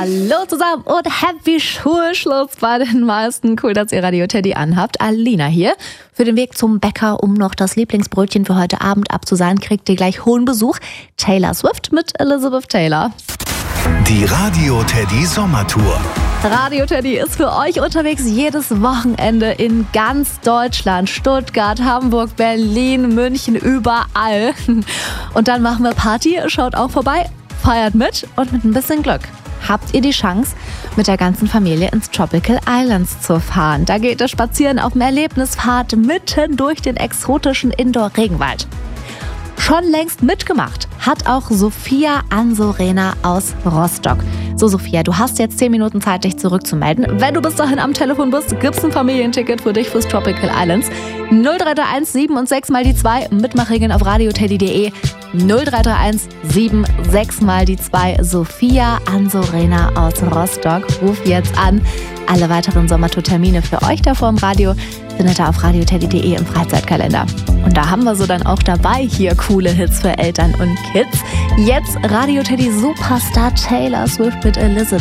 Hallo zusammen und happy Schulschluss bei den meisten. Cool, dass ihr Radio Teddy anhabt. Alina hier. Für den Weg zum Bäcker, um noch das Lieblingsbrötchen für heute Abend abzusahen, kriegt ihr gleich hohen Besuch. Taylor Swift mit Elizabeth Taylor. Die Radio Teddy Sommertour. Radio Teddy ist für euch unterwegs jedes Wochenende in ganz Deutschland. Stuttgart, Hamburg, Berlin, München, überall. Und dann machen wir Party. Schaut auch vorbei, feiert mit und mit ein bisschen Glück habt ihr die Chance, mit der ganzen Familie ins Tropical Islands zu fahren. Da geht es spazieren auf dem Erlebnisfahrt mitten durch den exotischen Indoor-Regenwald. Schon längst mitgemacht hat auch Sophia Ansorena aus Rostock. So Sophia, du hast jetzt 10 Minuten Zeit, dich zurückzumelden. Wenn du bis dahin am Telefon bist, gibt's ein Familienticket für dich fürs Tropical Islands. 0331 7 und 6 mal die 2, Mitmachregeln auf radioteddy.de. 0331 7 6 mal die 2, Sophia Ansorena aus Rostock. Ruf jetzt an. Alle weiteren Sommertour-Termine für euch davor im Radio findet ihr auf radioteddy.de im Freizeitkalender. Und da haben wir so dann auch dabei hier coole Hits für Eltern und Kids. Jetzt Radio Teddy Superstar Taylor Swift mit Elizabeth